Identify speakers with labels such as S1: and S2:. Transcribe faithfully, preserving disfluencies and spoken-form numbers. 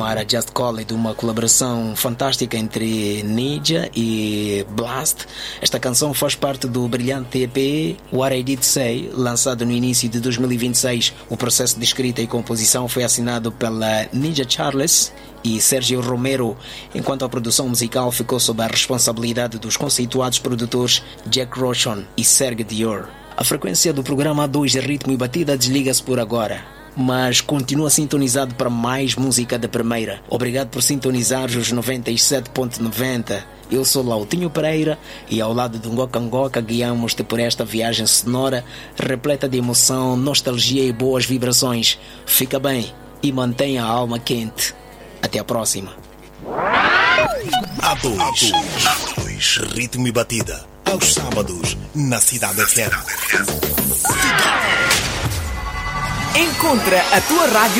S1: Mara Just Call It, uma colaboração fantástica entre Ninja e Blast. Esta canção faz parte do brilhante E P What I Did Say, lançado no início de dois mil e vinte e seis. O processo de escrita e composição foi assinado pela Ninja Charles e Sérgio Romero, enquanto a produção musical ficou sob a responsabilidade dos conceituados produtores Jack Rochon e Serge Dior. A frequência do programa A dois Ritmo e Batida desliga-se por agora, mas continua sintonizado para mais música de primeira. Obrigado por sintonizar os noventa e sete ponto noventa. Eu sou Lautinho Pereira e ao lado do Ngoka Ngoka guiamos-te por esta viagem sonora repleta de emoção, nostalgia e boas vibrações. Fica bem e mantenha a alma quente. Até a próxima.
S2: A dois. A dois Ritmo e Batida. Aos sábados, na Cidade F M.
S3: Encontra a tua rádio